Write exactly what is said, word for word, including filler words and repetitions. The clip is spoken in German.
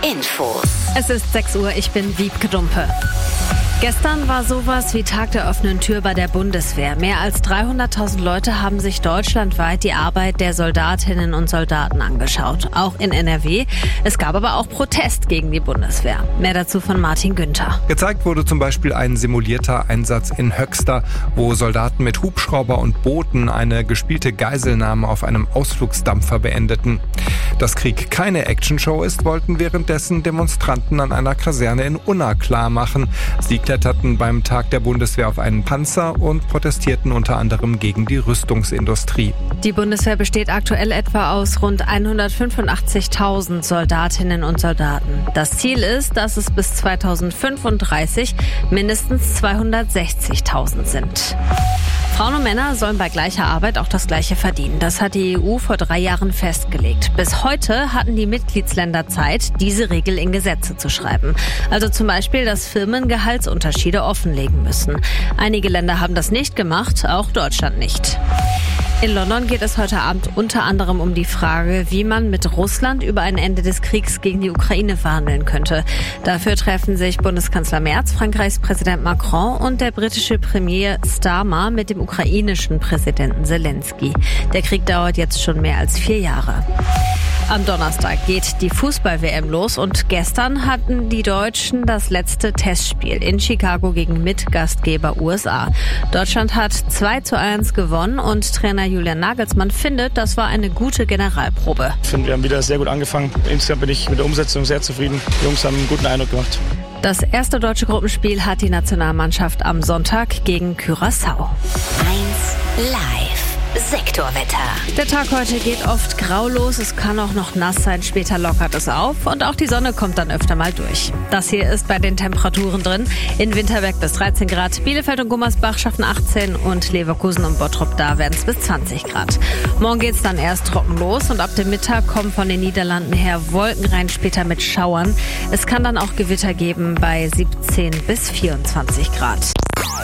Infos. Es ist sechs Uhr, ich bin Wiebke Dumpe. Gestern war sowas wie Tag der offenen Tür bei der Bundeswehr. Mehr als dreihunderttausend Leute haben sich deutschlandweit die Arbeit der Soldatinnen und Soldaten angeschaut. Auch in N R W. Es gab aber auch Protest gegen die Bundeswehr. Mehr dazu von Martin Günther. Gezeigt wurde zum Beispiel ein simulierter Einsatz in Höxter, wo Soldaten mit Hubschrauber und Booten eine gespielte Geiselnahme auf einem Ausflugsdampfer beendeten. Dass Krieg keine Actionshow ist, wollten währenddessen Demonstranten an einer Kaserne in Unna klar machen. Sie kletterten beim Tag der Bundeswehr auf einen Panzer und protestierten unter anderem gegen die Rüstungsindustrie. Die Bundeswehr besteht aktuell etwa aus rund hundertfünfundachtzigtausend Soldatinnen und Soldaten. Das Ziel ist, dass es bis zweitausendfünfunddreißig mindestens zweihundertsechzigtausend sind. Frauen und Männer sollen bei gleicher Arbeit auch das Gleiche verdienen. Das hat die E U vor drei Jahren festgelegt. Bis heute hatten die Mitgliedsländer Zeit, diese Regel in Gesetze zu schreiben. Also zum Beispiel, dass Firmen Gehaltsunterschiede offenlegen müssen. Einige Länder haben das nicht gemacht, auch Deutschland nicht. In London geht es heute Abend unter anderem um die Frage, wie man mit Russland über ein Ende des Kriegs gegen die Ukraine verhandeln könnte. Dafür treffen sich Bundeskanzler Merz, Frankreichs Präsident Macron und der britische Premier Starmer mit dem ukrainischen Präsidenten Zelensky. Der Krieg dauert jetzt schon mehr als vier Jahre. Am Donnerstag geht die Fußball-W M los und gestern hatten die Deutschen das letzte Testspiel in Chicago gegen Mitgastgeber U S A. Deutschland hat zwei zu eins gewonnen und Trainer Julian Nagelsmann findet, das war eine gute Generalprobe. Ich finde, wir haben wieder sehr gut angefangen. Insgesamt bin ich mit der Umsetzung sehr zufrieden. Die Jungs haben einen guten Eindruck gemacht. Das erste deutsche Gruppenspiel hat die Nationalmannschaft am Sonntag gegen Curaçao. eins Live. Sektorwetter. Der Tag heute geht oft grau los, es kann auch noch nass sein, später lockert es auf und auch die Sonne kommt dann öfter mal durch. Das hier ist bei den Temperaturen drin. In Winterberg bis dreizehn Grad, Bielefeld und Gummersbach schaffen achtzehn und Leverkusen und Bottrop, da werden es bis zwanzig Grad. Morgen geht's dann erst trocken los und ab dem Mittag kommen von den Niederlanden her Wolken rein, später mit Schauern. Es kann dann auch Gewitter geben bei siebzehn bis vierundzwanzig Grad.